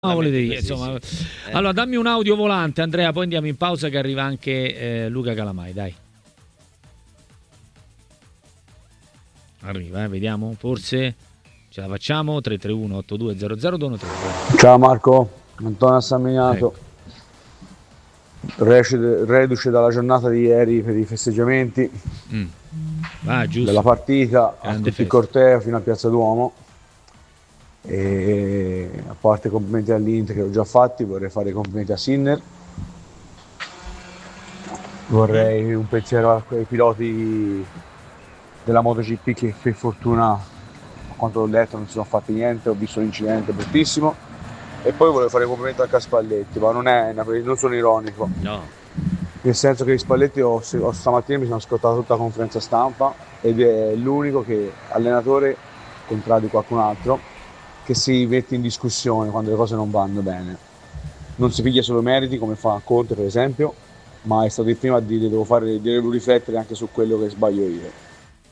volete dire, insomma. Sì. Allora dammi un audio volante, Andrea, poi andiamo in pausa che arriva anche Luca Calamai, dai. Arriva, vediamo, forse ce la facciamo. 331 8200 213. Ciao Marco, Antonio Assaminato. Reduce dalla giornata di ieri per i festeggiamenti della partita, a tutto il corteo fino a Piazza Duomo. E a parte i complimenti all'Inter che ho già fatti, vorrei fare i complimenti a Sinner. Vorrei un pensiero a quei piloti della MotoGP che per fortuna, a quanto ho letto, non si sono fatti niente, ho visto l'incidente bruttissimo. E poi volevo fare un complimento anche a Spalletti, ma non sono ironico. No. Nel senso che Spalletti stamattina mi sono ascoltato tutta la conferenza stampa ed è l'unico allenatore, contrario di qualcun altro, che si mette in discussione quando le cose non vanno bene. Non si piglia solo meriti come fa Conte per esempio, ma è stato il primo a dire devo riflettere anche su quello che sbaglio io.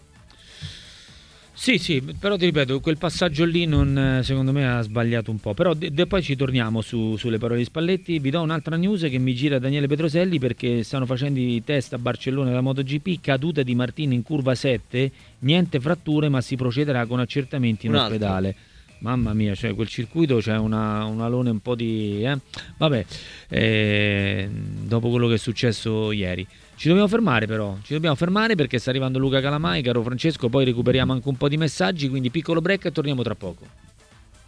Sì, però ti ripeto, quel passaggio lì secondo me ha sbagliato un po'. Però poi ci torniamo sulle parole di Spalletti. Vi do un'altra news che mi gira Daniele Petroselli, perché stanno facendo i test a Barcellona della MotoGP. Caduta di Martini in curva 7, niente fratture, ma si procederà con accertamenti in ospedale. Mamma mia, cioè quel circuito c'è un alone un po' di... Vabbè, dopo quello che è successo ieri. Ci dobbiamo fermare perché sta arrivando Luca Calamai, caro Francesco, poi recuperiamo anche un po' di messaggi, quindi piccolo break e torniamo tra poco.